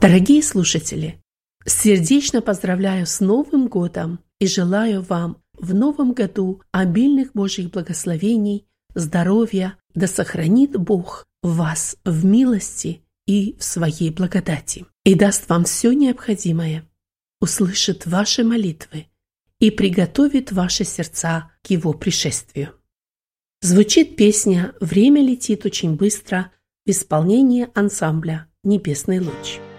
Дорогие слушатели, сердечно поздравляю с Новым годом и желаю вам в Новом году обильных Божьих благословений, здоровья, да сохранит Бог вас в милости и в своей благодати, и даст вам все необходимое, услышит ваши молитвы и приготовит ваши сердца к Его пришествию. Звучит песня «Время летит очень быстро» в исполнении ансамбля «Небесный луч».